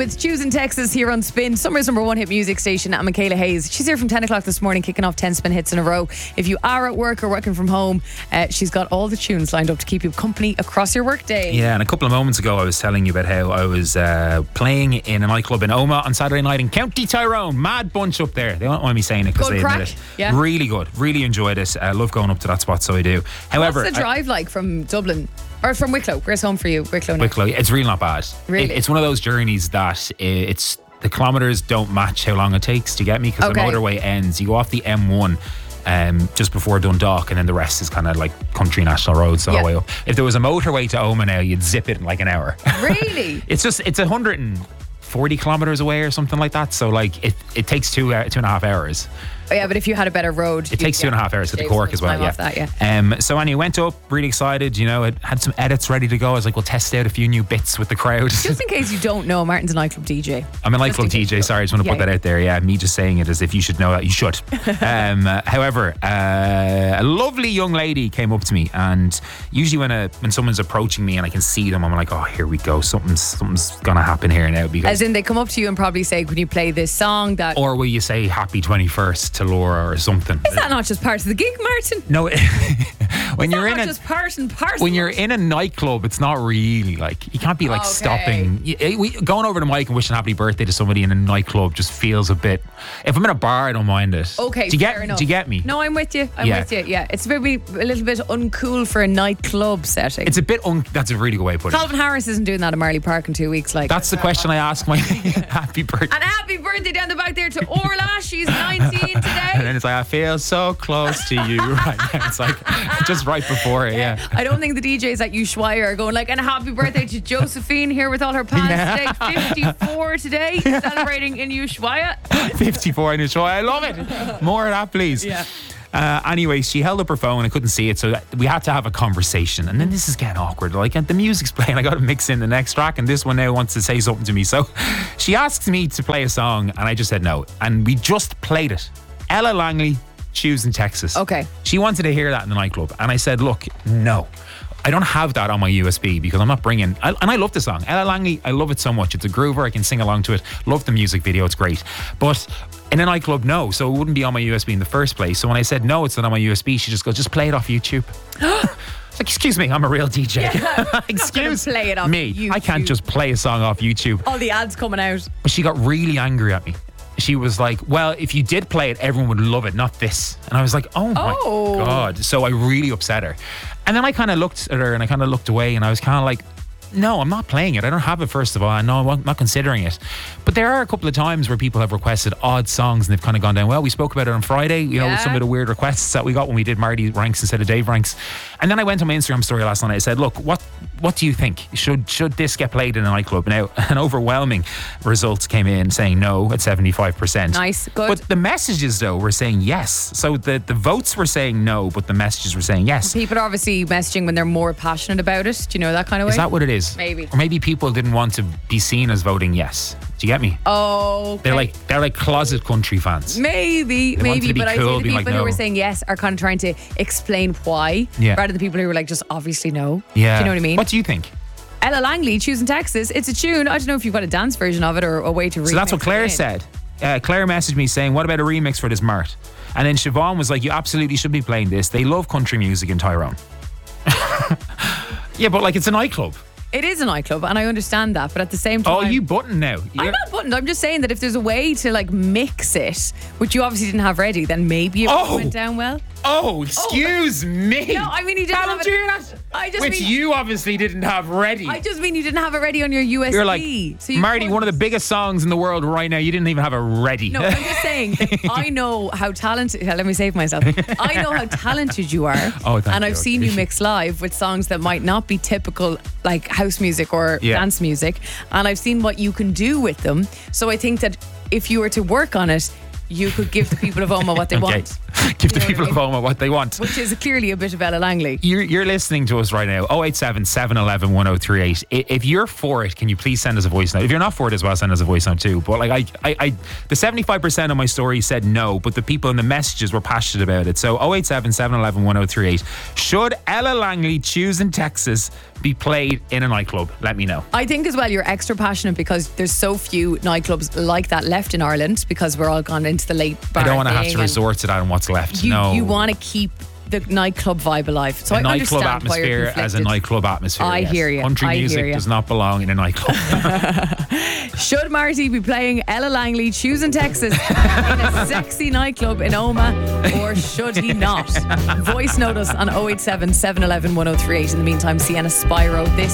with Choosing Texas here on Spin, Summer's number one hit music station. I'm Michaela Hayes. She's here from 10 o'clock this morning, kicking off 10 spin hits in a row. If you are at work or working from home, she's got all the tunes lined up to keep you company across your workday. Yeah, and a couple of moments ago I was telling you about how I was playing in a nightclub in Omagh on Saturday night in County Tyrone. Mad bunch up there. They don't mind me saying it because they admit it. Yeah. Really good. Really enjoyed it. I love going up to that spot, so I do. However, what's the drive like from Dublin? Or from Wicklow? Where's home for you? Wicklow. Wicklow. It's really not bad. Really? It's one of those journeys that it's the kilometres don't match how long it takes to get me, because the motorway ends. You go off the M1 just before Dundalk, and then the rest is kind of like country national roads the whole way up. If there was a motorway to Omagh now, you'd zip it in like an hour. Really? It's 140 kilometres away or something like that. So like it takes 2.5 hours. Oh, yeah, but if you had a better road, it takes 2.5 hours to Cork as well. So anyway, went up, really excited. You know, I had some edits ready to go. I was like, we'll test out a few new bits with the crowd. Just in case you don't know, Martin's a nightclub DJ. I'm a nightclub DJ. Sorry, I just want to put that out there. Yeah, me just saying it as if you should know that. You should. However, a lovely young lady came up to me, and usually when someone's approaching me and I can see them, I'm like, oh, here we go. Something's gonna happen here now. Because as in, they come up to you and probably say, "Can you play this song?" Or will you say "Happy 21st" to Laura or something? Is that not just part of the gig, Martin? No. When you're in just part and parcel. When you're in a nightclub, it's not really like, you can't be like stopping. Going over the mic and wishing happy birthday to somebody in a nightclub just feels a bit. If I'm in a bar, I don't mind it. Okay, fair enough. Do you get me? No, I'm with you. I'm with you. Yeah, it's maybe a little bit uncool for a nightclub setting. It's a bit that's a really good way of putting it. Calvin Harris isn't doing that at Marley Park in 2 weeks. Like, that's the question I ask my happy birthday. And happy birthday down the back there to Orla. She's 19 today. And then it's like, I feel so close to you right now. It's like just right before it. Yeah. I don't think the DJs at Ushuaia are going like, and happy birthday to Josephine here with all her plans today. 54 today, celebrating in Ushuaia. 54 in Ushuaia. I love it. More of that, please. Yeah. Anyway, she held up her phone. I couldn't see it, so we had to have a conversation. And then this is getting awkward. Like, the music's playing. I got to mix in the next track, and this one now wants to say something to me. So she asked me to play a song, and I just said no. And we just played it. Ella Langley, Choosing Texas. Okay. She wanted to hear that in the nightclub, and I said, look, no. I don't have that on my USB because I'm not bringing... and I love the song. Ella Langley, I love it so much. It's a groover. I can sing along to it. Love the music video. It's great. But in a nightclub, no. So it wouldn't be on my USB in the first place. So when I said, no, it's not on my USB, she just goes, just play it off YouTube. Like, excuse me, I'm a real DJ. Yeah, excuse play it off me. YouTube. I can't just play a song off YouTube. All the ads coming out. But she got really angry at me. She was like, well, if you did play it, everyone would love it, not this. And I was like, oh my God. So I really upset her. And then I kind of looked at her and I kind of looked away, and I was kind of like, no, I'm not playing it. I don't have it, first of all. And no, I'm not considering it. But there are a couple of times where people have requested odd songs and they've kind of gone down, well, we spoke about it on Friday, you know, some of the weird requests that we got when we did Marty Ranks instead of Dave Ranks. And then I went on my Instagram story last night. I said, look, what do you think? Should this get played in a nightclub? Now, an overwhelming results came in saying no at 75%. Nice, good. But the messages, though, were saying yes. So the votes were saying no, but the messages were saying yes. People are obviously messaging when they're more passionate about it. Do you know that kind of way? Is that what it is? Maybe. Or maybe people didn't want to be seen as voting yes. Do you get me? Oh, okay. They're like closet country fans. Maybe. But cool, I think the people who were saying yes are kind of trying to explain why, rather than the people who were like, just obviously no. Yeah. Do you know what I mean? What do you think? Ella Langley, Choosing Texas. It's a tune. I don't know if you've got a dance version of it or a way to remix it. So that's what Claire said. Claire messaged me saying, what about a remix for this, Mart? And then Siobhan was like, you absolutely should be playing this. They love country music in Tyrone. Yeah, but like, it's a nightclub. It is a nightclub, and I understand that, but at the same time... Oh, you button now? I'm not buttoned. I'm just saying that if there's a way to like mix it, which you obviously didn't have ready, then maybe it went down well. Oh, excuse me. No, I mean you didn't have it. Which you obviously didn't have ready. I just mean you didn't have it ready on your USB. You're like, so Marty, one of the biggest songs in the world right now, you didn't even have it ready. No, I'm just saying, I know how talented... Let me save myself. I know how talented you are. Oh, thank you. And I've seen you mix live with songs that might not be typical, like house music or dance music. And I've seen what you can do with them. So I think that if you were to work on it, you could give the people of Oma what they want. Give the people of Oma what they want. Which is clearly a bit of Ella Langley. You're listening to us right now. 087 711 1038. If you're for it, can you please send us a voice note? If you're not for it as well, send us a voice note too. But like the 75% of my story said no, but the people in the messages were passionate about it. So 087 711 1038. Should Ella Langley Choosing Texas be played in a nightclub? Let me know. I think as well you're extra passionate because there's so few nightclubs like that left in Ireland because we're all gone into the late bar. I don't want to have to resort to that and what's left. You want to keep the nightclub vibe alive. So a nightclub atmosphere as a nightclub atmosphere. I hear you. Country music does not belong in a nightclub. Should Marty be playing Ella Langley Choosing Texas in a sexy nightclub in Oma, or should he not? Voice note us on 087 711 1038. In the meantime, Sienna Spyro, this